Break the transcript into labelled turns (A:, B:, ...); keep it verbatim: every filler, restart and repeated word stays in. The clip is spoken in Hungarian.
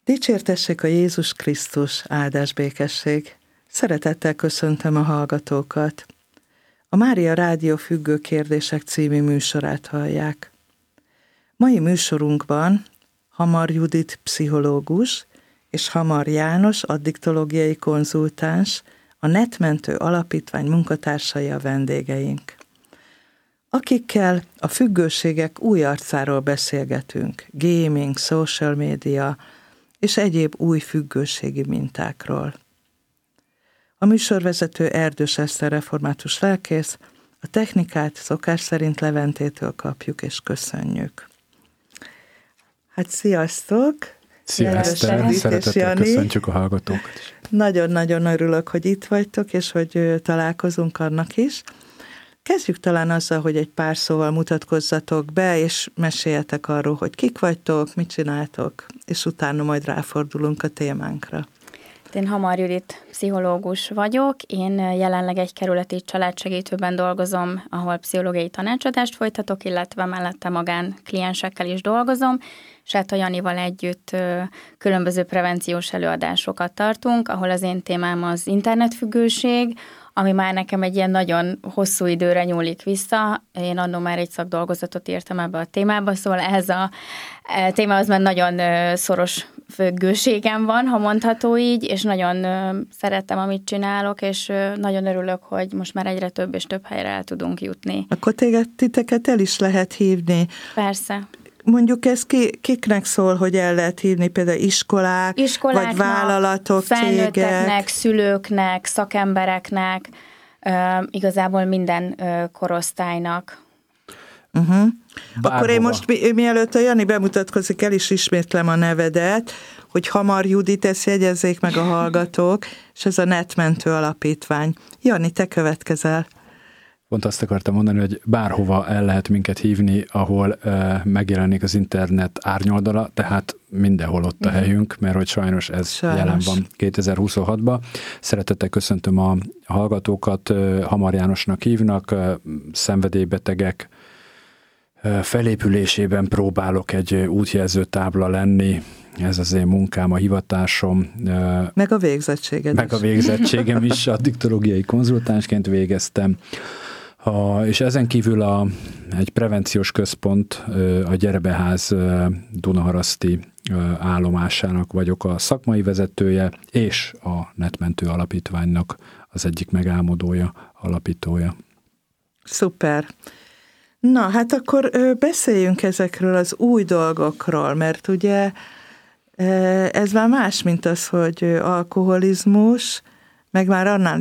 A: Dicsértessék a Jézus Krisztus, áldás békesség! Szeretettel köszöntöm a hallgatókat. A Mária Rádió Függő Kérdések című műsorát hallják. Mai műsorunkban Hamar Judit pszichológus és Hamar János addiktológiai konzultáns, a Netmentő Alapítvány munkatársai a vendégeink, akikkel a függőségek új arcáról beszélgetünk, gaming, social media és egyéb új függőségi mintákról. A műsorvezető Erdős Eszter református lelkész, a technikát szokás szerint Leventétől kapjuk, és köszönjük. Hát sziasztok!
B: Szia Eszter, szeretettel köszöntjük a hallgatókat is.
A: Nagyon-nagyon örülök, hogy itt vagytok, és hogy találkozunk annak is. Kezdjük talán azzal, hogy egy pár szóval mutatkozzatok be, és meséljetek arról, hogy kik vagytok, mit csináltok, és utána majd ráfordulunk a témánkra.
C: Én Hamar Judit pszichológus vagyok, én jelenleg egy kerületi családsegítőben dolgozom, ahol pszichológiai tanácsadást folytatok, illetve mellette magán kliensekkel is dolgozom, és hát a Janival együtt különböző prevenciós előadásokat tartunk, ahol az én témám az internetfüggőség, ami már nekem egy ilyen nagyon hosszú időre nyúlik vissza. Én annól már egy szakdolgozatot írtam ebbe a témába, szóval ehhez a témához már nagyon szoros függőségem van, ha mondható így, és nagyon szeretem, amit csinálok, és nagyon örülök, hogy most már egyre több és több helyre el tudunk jutni.
A: Akkor téged, titeket el is lehet hívni.
C: Persze.
A: Mondjuk ez ki, kiknek szól, hogy el lehet hívni, például iskolák, vagy vállalatok,
C: felnőtteknek,
A: cégek?
C: Szülőknek, szakembereknek, igazából minden korosztálynak.
A: Uh-huh. Akkor én most, mi, mielőtt a Jani bemutatkozik, el is ismétlem a nevedet, hogy Hamar Judit, ezt jegyezzék meg a hallgatók, és ez a Netmentő Alapítvány. Jani, te következel.
B: Pont azt akartam mondani, hogy bárhova el lehet minket hívni, ahol uh, megjelenik az internet árnyoldala, tehát mindenhol ott a helyünk, mert hogy sajnos ez sajnos. jelen van kétezer-huszonhatban. Szeretettel köszöntöm a hallgatókat, uh, Hamar Jánosnak hívnak, uh, szenvedélybetegek uh, felépülésében próbálok egy útjelző tábla lenni. Ez az én munkám, a hivatásom. Uh,
A: meg a végzettséged
B: Meg
A: is.
B: a végzettségem is, addiktológiai konzultánsként végeztem. A, és ezen kívül a, egy prevenciós központ, a Gyerebeház Dunaharaszti állomásának vagyok a szakmai vezetője, és a Netmentő Alapítványnak az egyik megálmodója, alapítója.
A: Szuper! Na, hát akkor beszéljünk ezekről az új dolgokról, mert ugye ez már más, mint az, hogy alkoholizmus, meg már annál